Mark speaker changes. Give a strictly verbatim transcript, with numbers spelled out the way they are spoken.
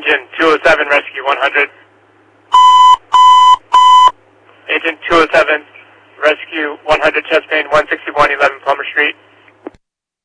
Speaker 1: Agent two oh seven, Rescue one hundred. Agent two oh seven, Rescue one hundred, chest